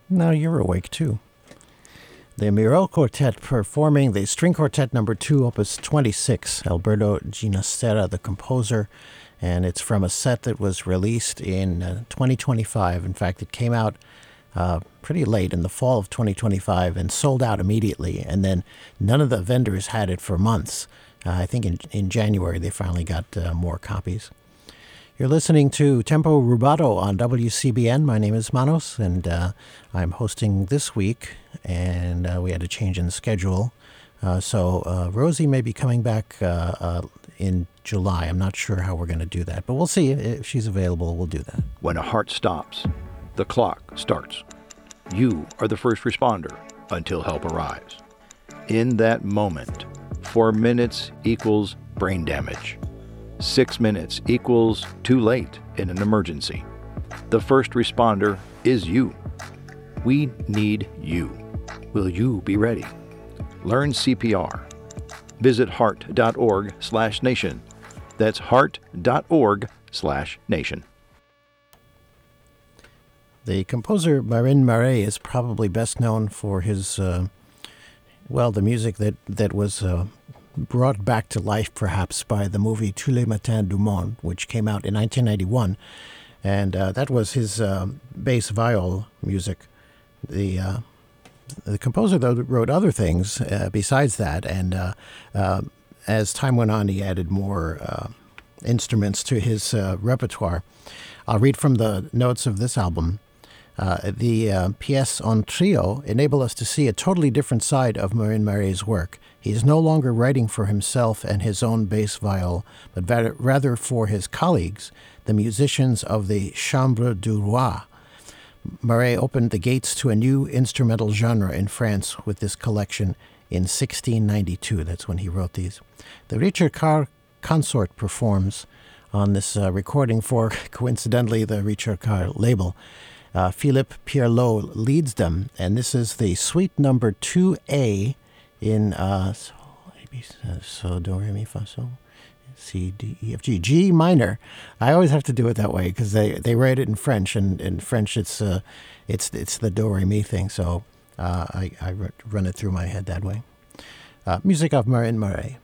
Now you're awake, too. The Miró Quartet performing the String Quartet number 2, opus 26, Alberto Ginastera, the composer, and it's from a set that was released in 2025. In fact, it came out pretty late in the fall of 2025 and sold out immediately, and then none of the vendors had it for months. I think in January they finally got more copies. You're listening to Tempo Rubato on WCBN. My name is Manos, and I'm hosting this week, and we had a change in the schedule. So Rosie may be coming back in July. I'm not sure how we're going to do that, but we'll see. If she's available, we'll do that. When a heart stops, the clock starts. You are the first responder until help arrives. In that moment, 4 minutes equals brain damage. 6 minutes equals too late in an emergency. The first responder is you. We need you. Will you be ready? Learn CPR. Visit heart.org/nation. That's heart.org/nation. The composer Marin Marais is probably best known for his, the music that was brought back to life perhaps by the movie Tous les matins du monde, which came out in 1991. And that was his bass viol music. The composer, though, wrote other things besides that, and as time went on, he added more instruments to his repertoire. I'll read from the notes of this album. The pièces en trio enable us to see a totally different side of Marin Marais' work. He is no longer writing for himself and his own bass viol, but rather for his colleagues, the musicians of the Chambre du Roi. Marais opened the gates to a new instrumental genre in France with this collection in 1692. That's when he wrote these. The Richard Carr Consort performs on this recording for, coincidentally, the Richard Carr label. Philippe Pierlot leads them, and this is the suite number 2A in so do re mi fa sol C D E F G G minor. I always have to do it that way because they write it in French, and in French it's the do re mi thing. So I run it through my head that way. Music of Marin Marais.